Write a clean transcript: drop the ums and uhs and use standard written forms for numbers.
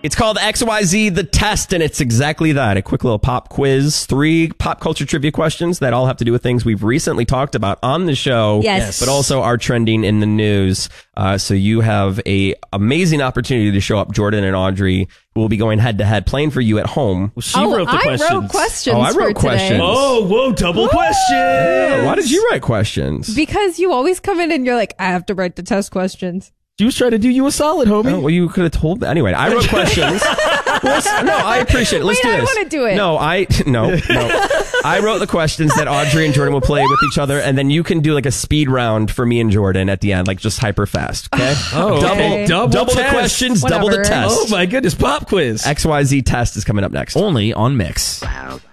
It's called XYZ The Test, and it's exactly that. A quick little pop quiz. 3 pop culture trivia questions that all have to do with things we've recently talked about on the show. Yes. But also are trending in the news. So you have a amazing opportunity to show up. Jordan and Audrey will be going head-to-head, playing for you at home. Well, she wrote the questions. I wrote questions. Oh, I wrote for questions. Today. Oh, whoa, double questions. Why did you write questions? Because you always come in and you're like, I have to write the test questions. She was trying to do you a solid, homie. Oh, well, you could have told me. Anyway, I wrote questions. No, I appreciate it. Let's do this. I want to do it. No. I wrote the questions that Audrey and Jordan will play with each other, and then you can do like a speed round for me and Jordan at the end, like just hyper fast. Okay. Okay. Double the test. questions, double the Whatever. test. Oh my goodness, pop quiz. XYZ test is coming up next. Only on Mix. Wow.